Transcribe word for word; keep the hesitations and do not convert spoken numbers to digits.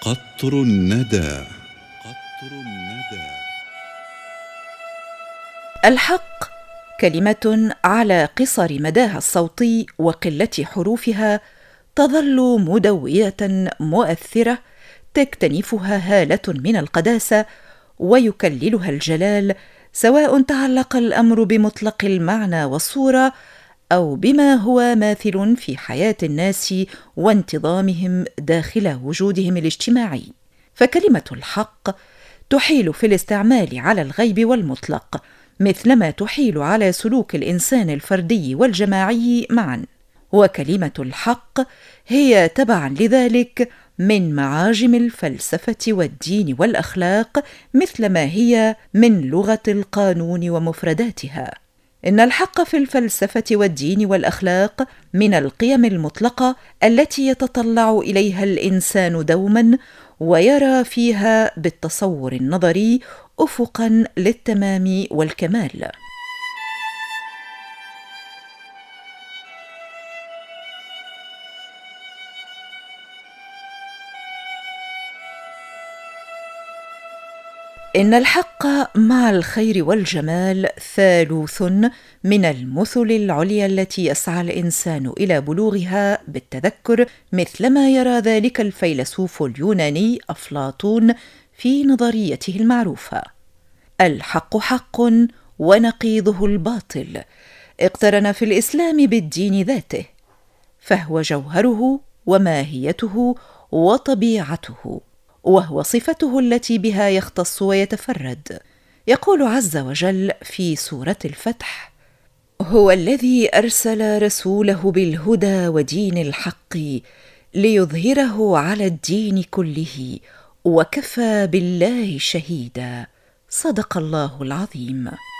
قطر الندى. قطر الندى. الحق كلمة على قصر مداها الصوتي وقلة حروفها تظل مدوية مؤثرة تكتنفها هالة من القداسة ويكللها الجلال، سواء تعلق الأمر بمطلق المعنى والصورة أو بما هو ماثل في حياة الناس وانتظامهم داخل وجودهم الاجتماعي. فكلمة الحق تحيل في الاستعمال على الغيب والمطلق، مثلما تحيل على سلوك الإنسان الفردي والجماعي معا. وكلمة الحق هي تبعا لذلك من معاجم الفلسفة والدين والأخلاق، مثلما هي من لغة القانون ومفرداتها. إن الحق في الفلسفة والدين والأخلاق من القيم المطلقة التي يتطلع إليها الإنسان دوما ويرى فيها بالتصور النظري أفقا للتمام والكمال. إن الحق مع الخير والجمال ثالوث من المثل العليا التي يسعى الإنسان إلى بلوغها بالتذكر، مثلما يرى ذلك الفيلسوف اليوناني أفلاطون في نظريته المعروفة: الحق حق ونقيضه الباطل. اقترن في الإسلام بالدين ذاته، فهو جوهره وماهيته وطبيعته، وهو صفته التي بها يختص ويتفرد. يقول عز وجل في سورة الفتح: هو الذي أرسل رسوله بالهدى ودين الحق ليظهره على الدين كله وكفى بالله شهيدا. صدق الله العظيم.